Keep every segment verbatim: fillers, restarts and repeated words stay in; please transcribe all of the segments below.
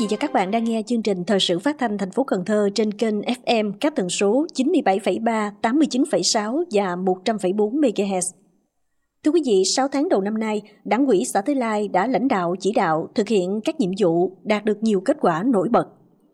vị và các bạn đang nghe chương trình Thời sự phát thanh thành phố Cần Thơ trên kênh ép em các tần số chín mươi bảy phẩy ba, tám mươi chín phẩy sáu và một trăm phẩy bốn mê ga héc. Thưa quý vị, sáu tháng đầu năm nay, Đảng ủy xã Thới Lai đã lãnh đạo chỉ đạo thực hiện các nhiệm vụ đạt được nhiều kết quả nổi bật.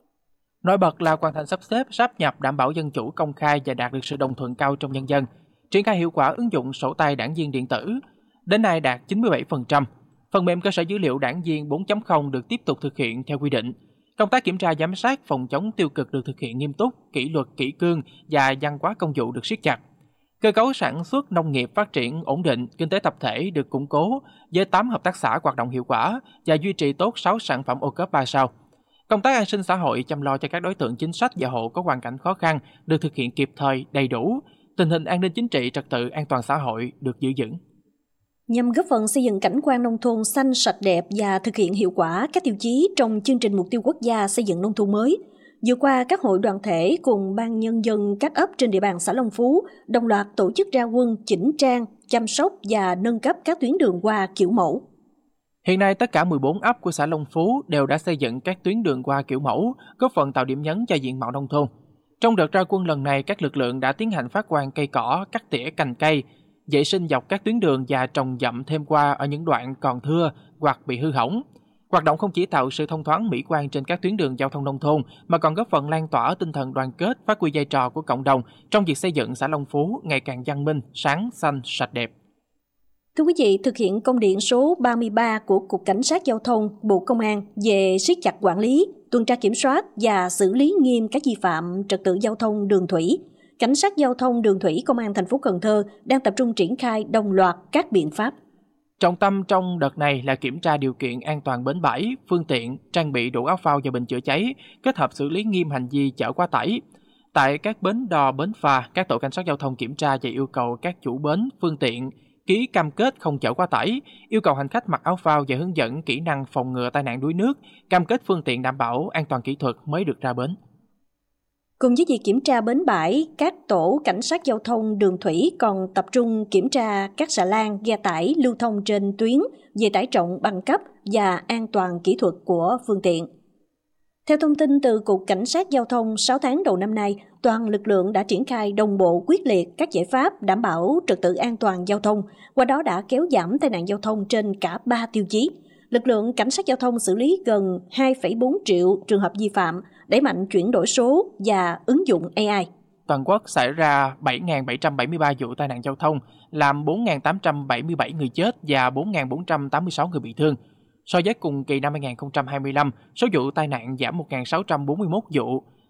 Nổi bật là hoàn thành sắp xếp, sáp nhập đảm bảo dân chủ công khai và đạt được sự đồng thuận cao trong nhân dân. Triển khai hiệu quả ứng dụng sổ tay đảng viên điện tử, đến nay đạt chín mươi bảy phần trăm. Phần mềm cơ sở dữ liệu đảng viên bốn chấm không được tiếp tục thực hiện theo quy định. Công tác kiểm tra giám sát phòng chống tiêu cực được thực hiện nghiêm túc, kỷ luật kỷ cương và văn hóa công vụ được siết chặt. Cơ cấu sản xuất nông nghiệp phát triển ổn định, kinh tế tập thể được củng cố với tám hợp tác xã hoạt động hiệu quả và duy trì tốt sáu sản phẩm ô cốp ba sao. Công tác an sinh xã hội chăm lo cho các đối tượng chính sách và hộ có hoàn cảnh khó khăn được thực hiện kịp thời, đầy đủ. Tình hình an ninh chính trị, trật tự, an toàn xã hội được giữ vững. Nhằm góp phần xây dựng cảnh quan nông thôn xanh, sạch đẹp và thực hiện hiệu quả các tiêu chí trong chương trình mục tiêu quốc gia xây dựng nông thôn mới, vừa qua các hội đoàn thể cùng ban nhân dân các ấp trên địa bàn xã Long Phú đồng loạt tổ chức ra quân chỉnh trang, chăm sóc và nâng cấp các tuyến đường hoa kiểu mẫu. Hiện nay, tất cả mười bốn ấp của xã Long Phú đều đã xây dựng các tuyến đường hoa kiểu mẫu, góp phần tạo điểm nhấn cho diện mạo nông thôn. Trong đợt ra quân lần này, các lực lượng đã tiến hành phát quang cây cỏ, cắt tỉa cành cây, vệ sinh dọc các tuyến đường và trồng dặm thêm hoa ở những đoạn còn thưa hoặc bị hư hỏng. Hoạt động không chỉ tạo sự thông thoáng mỹ quan trên các tuyến đường giao thông nông thôn mà còn góp phần lan tỏa tinh thần đoàn kết, phát huy vai trò của cộng đồng trong việc xây dựng xã Long Phú ngày càng văn minh, sáng, xanh, sạch đẹp. Thưa quý vị, thực hiện công điện số ba mươi ba của Cục Cảnh sát Giao thông, Bộ Công an về siết chặt quản lý, tuần tra kiểm soát và xử lý nghiêm các vi phạm trật tự giao thông đường thủy, Cảnh sát Giao thông đường thủy Công an thành phố Cần Thơ đang tập trung triển khai đồng loạt các biện pháp. Trọng tâm trong đợt này là kiểm tra điều kiện an toàn bến bãi, phương tiện, trang bị đủ áo phao và bình chữa cháy, kết hợp xử lý nghiêm hành vi chở quá tải. Tại các bến đò, bến phà, các tổ cảnh sát giao thông kiểm tra và yêu cầu các chủ bến, phương tiện ký cam kết không chở quá tải, yêu cầu hành khách mặc áo phao và hướng dẫn kỹ năng phòng ngừa tai nạn đuối nước, cam kết phương tiện đảm bảo an toàn kỹ thuật mới được ra bến. Cùng với việc kiểm tra bến bãi, các tổ cảnh sát giao thông đường thủy còn tập trung kiểm tra các xà lan, ghe tải lưu thông trên tuyến về tải trọng bằng cấp và an toàn kỹ thuật của phương tiện. Theo thông tin từ Cục Cảnh sát Giao thông, sáu tháng đầu năm nay, toàn lực lượng đã triển khai đồng bộ quyết liệt các giải pháp đảm bảo trật tự an toàn giao thông, qua đó đã kéo giảm tai nạn giao thông trên cả ba tiêu chí. Lực lượng Cảnh sát Giao thông xử lý gần hai phẩy bốn triệu trường hợp vi phạm, đẩy mạnh chuyển đổi số và ứng dụng a i. Toàn quốc xảy ra bảy nghìn bảy trăm bảy mươi ba vụ tai nạn giao thông, làm bốn nghìn tám trăm bảy mươi bảy người chết và bốn nghìn bốn trăm tám mươi sáu người bị thương. So với cùng kỳ năm hai nghìn không trăm hai mươi lăm, số vụ tai nạn giảm một nghìn sáu trăm bốn mươi mốt vụ,